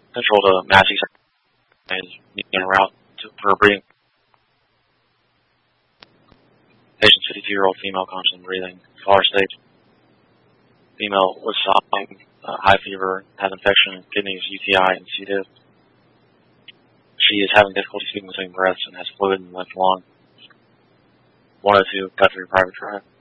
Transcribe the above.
central to Massey is en route for a breathing. Patient 52-year-old female constant breathing. Flower stage. Female was sobbing, high fever, has infection in kidneys, UTI, and C. diff. She is having difficulty speaking between breaths and has fluid in the left lung. 102 Guthrie Private Drive.